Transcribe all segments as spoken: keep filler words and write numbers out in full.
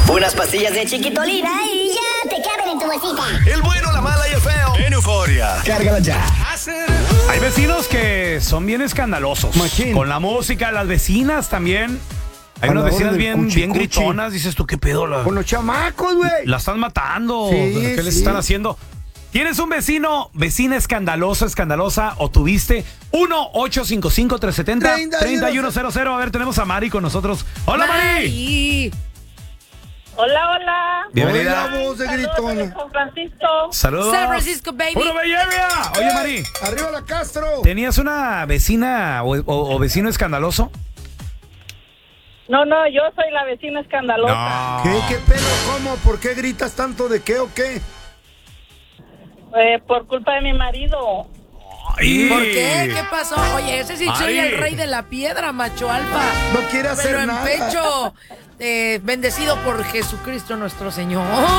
Unas pastillas de chiquitolina y ya te caben en tu bolsita. El bueno, la mala y el feo. En Euforia. Cárgala ya. Hay vecinos que son bien escandalosos. Machín. Con la música, las vecinas también. Hay A unas la vecinas orden, bien, cuchi, bien cuchi. gritonas. Dices tú, ¿qué pedo? La, Con los chamacos, güey. la están matando. Sí, ¿Qué les sí. están haciendo? ¿Tienes un vecino, vecina escandalosa, escandalosa o tuviste? uno ocho cinco cinco, tres siete cero, tres uno cero cero. A ver, tenemos a Mari con nosotros. ¡Hola, Mari! Mari. Hola, hola. Bienvenida. Oye, la voz de Saludos gritona. desde San Francisco. Saludos. San Francisco, baby. ¡Puro Bay Area! Oye, Mari, Arriba la Castro. ¿tenías una vecina o, o- o vecino escandaloso? No, no, yo soy la vecina escandalosa. ¿Qué, qué pedo? ¿Cómo? ¿Por qué gritas tanto? ¿De qué o qué? Eh, por culpa de mi marido. Ay. ¿Por qué? ¿Qué pasó? Oye, ese sí Mari. soy el rey de la piedra, macho alfa. No quiere hacer Pero en nada. pecho, eh, bendecido por Jesucristo nuestro Señor.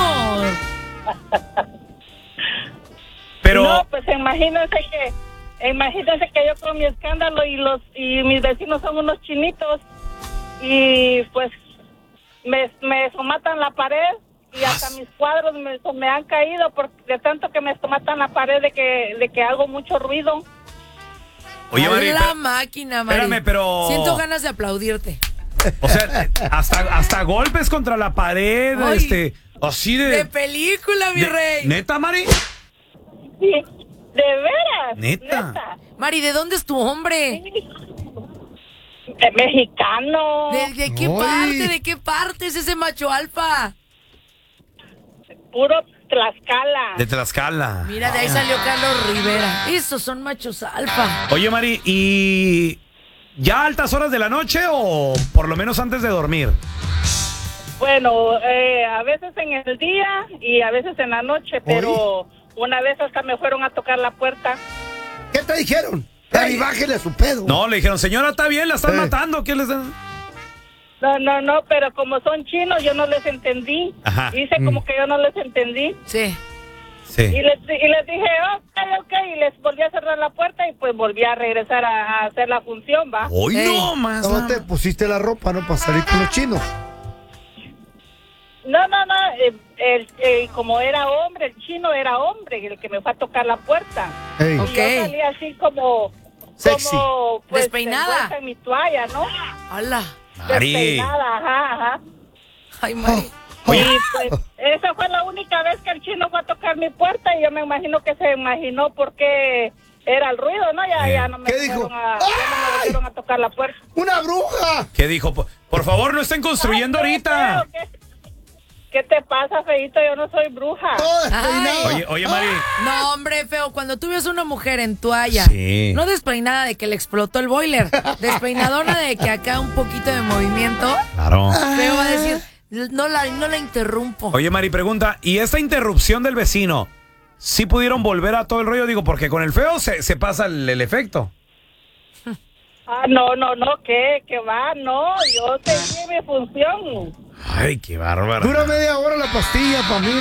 Pero... No, pues imagínense que, imagínense que yo con mi escándalo y los y mis vecinos son unos chinitos y pues me, me somatan la pared y hasta mis cuadros me, me han caído por, de tanto que me somatan la pared de que, de que hago mucho ruido. Oye, A Mari, la pero- máquina, Mari. espérame, pero- Siento ganas de aplaudirte. o sea, hasta, hasta golpes contra la pared, Ay. este, así de... De película, mi de- rey. ¿Neta, Mari? Sí, de veras. ¿Neta? Mari, ¿de dónde es tu hombre? De mexicano. ¿De, de qué Ay. parte? ¿De qué parte es ese macho alfa? Puro Tlaxcala. De Tlaxcala. Mira, de ahí salió Carlos Rivera. Esos son machos alfa. Oye, Mari, ¿y ya a altas horas de la noche o por lo menos antes de dormir? Bueno, eh, a veces en el día y a veces en la noche, pero una vez hasta me fueron a tocar la puerta. ¿Qué te dijeron? Ay, bájele a su pedo. No, le dijeron, señora, está bien, la están Eh. matando. ¿Qué les dan? No, no, no, pero como son chinos yo no les entendí. Ajá. Hice como que yo no les entendí. Sí. Sí. Y les, y les dije, ok, ok, y les volví a cerrar la puerta y pues volví a regresar a, a hacer la función, ¿va? Hoy Ey. no más. No te pusiste la ropa, ¿no? Para salir con los chinos. No, no, no, eh, el, eh, como era hombre, el chino era hombre, el que me fue a tocar la puerta. Ey. Ok. Y yo salí así como... Sexy. Como, pues, Despeinada. envuelta en mi toalla, ¿no? Hola. Mari. Despeinada, ajá, ajá. Ay, Mari. Oye. Y pues, esa fue la única vez que el chino fue a tocar mi puerta y yo me imagino que se imaginó por qué era el ruido, ¿no? Ya, Eh. ya no me ¿Qué dijo? fueron a, ya no me volvieron a tocar la puerta. ¡Una bruja! ¿Qué dijo? Por, por favor, no estén construyendo Ay, ahorita. ¿qué, ¿Qué te pasa, feíto? Yo no soy bruja. Todo despeinado. Oye, oye, Mari. No, hombre, feo, cuando tú ves una mujer en toalla, Sí. no despeinada de que le explotó el boiler, despeinadona de que acá un poquito de movimiento, Claro. feo va a decir, no la, no la interrumpo. Oye, Mari, pregunta, ¿y esta interrupción del vecino, sí pudieron volver a todo el rollo? Digo, porque con el feo se, se pasa el, el efecto. Ah, no, no, no, ¿qué? ¿Qué va? No, yo seguí mi función. Ay, qué bárbaro. Dura media hora la pastilla para mí.